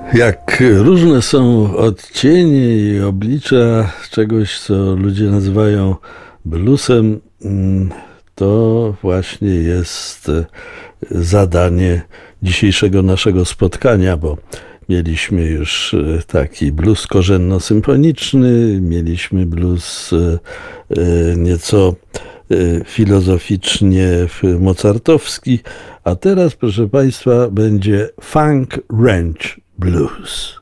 Jak różne są odcienie i oblicza czegoś, co ludzie nazywają bluesem, to właśnie jest zadanie dzisiejszego naszego spotkania, bo mieliśmy już taki blues korzenno-symfoniczny, mieliśmy blues nieco filozoficznie mozartowski, a teraz, proszę Państwa, będzie funk ranch blues.